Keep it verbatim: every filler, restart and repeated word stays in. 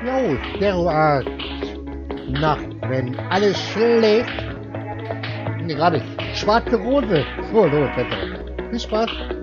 Jo, derart. Nacht, wenn alles schläft. Nee, gerade. Schwarze Rose. So, so, besser. Viel Spaß.